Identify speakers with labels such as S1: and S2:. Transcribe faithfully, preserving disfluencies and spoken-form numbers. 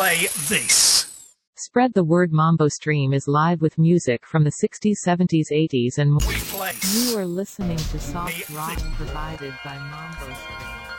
S1: play this.
S2: Spread the word. Mambo Stream is live with music from the sixties, seventies, eighties and more.
S1: We place.
S2: You are listening to soft
S1: Me
S2: rock
S1: thi-
S2: provided by Mambo Stream.